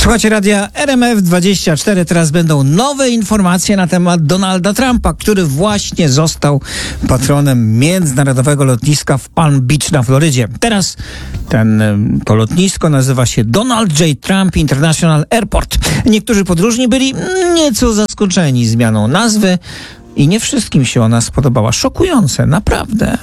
Słuchajcie radia RMF24. Teraz będą nowe informacje na temat Donalda Trumpa, który właśnie został patronem międzynarodowego lotniska w Palm Beach na Florydzie. Teraz to lotnisko nazywa się Donald J. Trump International Airport. Niektórzy podróżni byli nieco zaskoczeni zmianą nazwy i nie wszystkim się ona spodobała. Szokujące, naprawdę.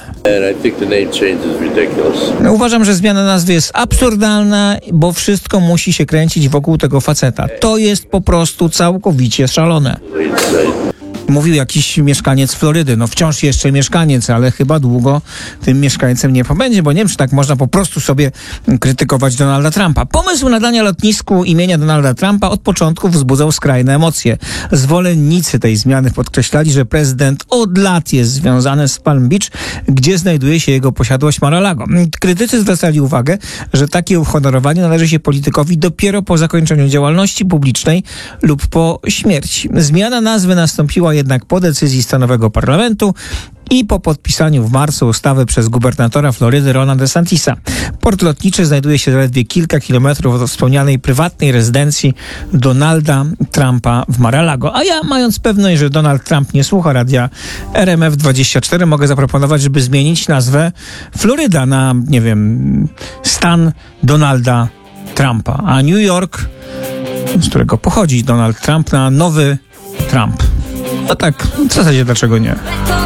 Uważam, że zmiana nazwy jest absurdalna, bo wszystko musi się kręcić wokół tego faceta. To jest po prostu całkowicie szalone. Mówił jakiś mieszkaniec Florydy. No wciąż jeszcze mieszkaniec, ale chyba długo tym mieszkańcem nie pobędzie, bo nie wiem, czy tak można po prostu sobie krytykować Donalda Trumpa. Pomysł nadania lotnisku imienia Donalda Trumpa od początku wzbudzał skrajne emocje. Zwolennicy tej zmiany podkreślali, że prezydent od lat jest związany z Palm Beach, gdzie znajduje się jego posiadłość Mar-a-Lago. Krytycy zwracali uwagę, że takie uhonorowanie należy się politykowi dopiero po zakończeniu działalności publicznej lub po śmierci. Zmiana nazwy nastąpiła jednak po decyzji stanowego parlamentu i po podpisaniu w marcu ustawy przez gubernatora Florydy Rona DeSantisa. Port lotniczy znajduje się zaledwie kilka kilometrów od wspomnianej prywatnej rezydencji Donalda Trumpa w Mar-a-Lago. A ja, mając pewność, że Donald Trump nie słucha radia RMF24, mogę zaproponować, żeby zmienić nazwę Floryda na, nie wiem, stan Donalda Trumpa, a New York, z którego pochodzi Donald Trump, na Nowy Trump. No tak, w zasadzie dlaczego nie?